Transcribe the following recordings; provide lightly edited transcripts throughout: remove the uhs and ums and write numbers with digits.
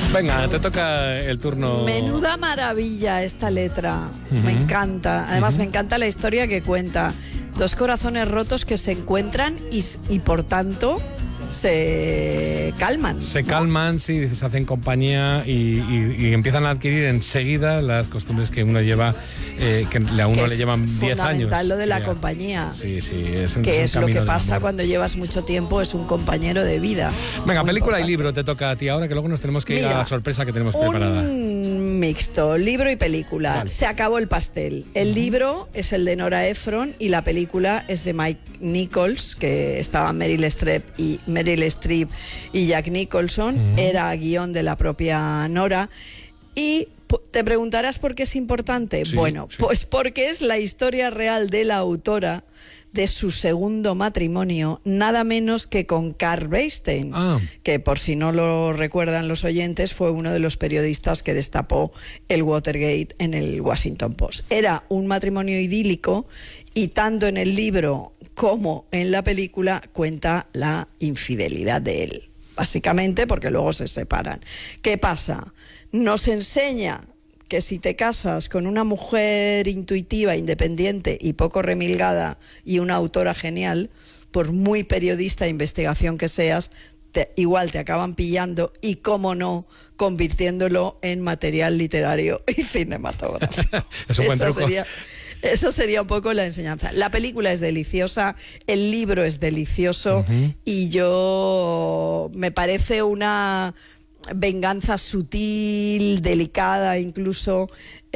Venga, te toca el turno. Menuda maravilla esta letra. Me encanta. Además, me encanta la historia que cuenta. Dos corazones rotos que se encuentran y por tanto se calman. Se calman, sí, se hacen compañía y empiezan a adquirir enseguida las costumbres que uno lleva, que a uno le llevan 10 años. Es fundamental lo de la compañía. Sí, que es lo que pasa cuando llevas mucho tiempo, es un compañero de vida. Venga, película importante. y libro te toca a ti ahora, que luego nos tenemos que ir a la sorpresa que tenemos preparada. Un mixto, libro y película. Vale. Se acabó el pastel. El libro es el de Nora Ephron y la película es de Mike Nichols, que estaba Meryl Streep y Jack Nicholson. Era guión de la propia Nora. Y te preguntarás por qué es importante. Sí, bueno, sí. pues porque es la historia real de la autora de su segundo matrimonio, nada menos que con Carl Bernstein, que por si no lo recuerdan los oyentes, fue uno de los periodistas que destapó el Watergate en el Washington Post. Era un matrimonio idílico y tanto en el libro como en la película cuenta la infidelidad de él, básicamente porque luego se separan. ¿Qué pasa? Nos enseña que si te casas con una mujer intuitiva, independiente y poco remilgada y una autora genial, por muy periodista de investigación que seas, igual te acaban pillando y, cómo no, convirtiéndolo en material literario y cinematográfico. Es un buen truco. Eso sería un poco la enseñanza. La película es deliciosa, el libro es delicioso y me parece una venganza sutil, delicada incluso.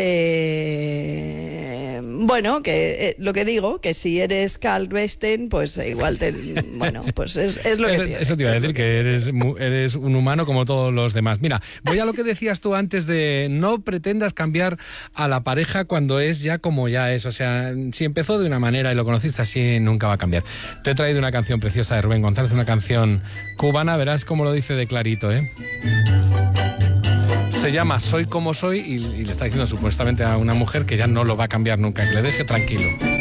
Bueno, que lo que digo, que si eres Carl Bernstein, pues igual pues es lo que tiene. Eso te iba a decir, que eres un humano como todos los demás. Mira, voy a lo que decías tú antes de no pretendas cambiar a la pareja cuando es ya como ya es. O sea, si empezó de una manera y lo conociste así, nunca va a cambiar. Te he traído una canción preciosa de Rubén González, una canción cubana, verás cómo lo dice de clarito, ¿eh? Se llama Soy como soy y le está diciendo supuestamente a una mujer que ya no lo va a cambiar nunca, que le deje tranquilo.